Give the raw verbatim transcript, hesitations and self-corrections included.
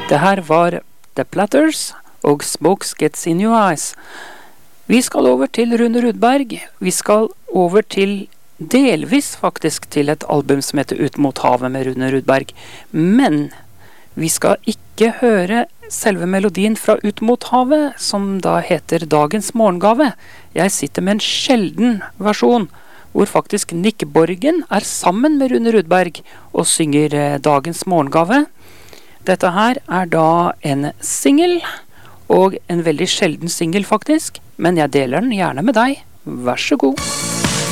Det her var The Platters og Smokes Gets In Your Eyes. Vi skal over til Rune Rudberg. Vi skal over til delvis faktisk til et album som heter Ut mot havet med Rune Rudberg. Men vi skal ikke høre selve melodien fra Ut mot havet, som da heter Dagens morgengave. Jeg sitter med en sjelden versjon, hvor faktisk Nick Borgen er sammen med Rune Rudberg og synger Dagens morgengave. Dette her er da en single, og en veldig sjelden single faktisk, men jeg deler den gjerne med deg. Vær så god.